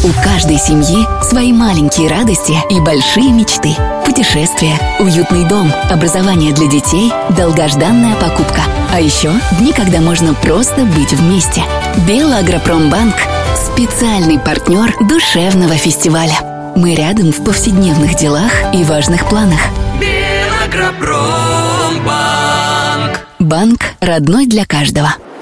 У каждой семьи свои маленькие радости и большие мечты. Путешествия, уютный дом, образование для детей, долгожданная покупка. А еще дни, когда можно просто быть вместе. Белагропромбанк – специальный партнер душевного фестиваля. Мы рядом в повседневных делах и важных планах. Белагропромбанк. Банк родной для каждого.